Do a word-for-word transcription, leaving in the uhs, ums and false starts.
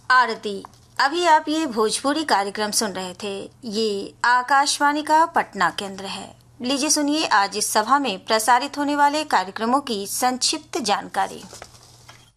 आरती। अभी आप ये भोजपुरी कार्यक्रम सुन रहे थे। ये आकाशवाणी का पटना केंद्र है। लीजिए सुनिए आज इस सभा में प्रसारित होने वाले कार्यक्रमों की संक्षिप्त जानकारी।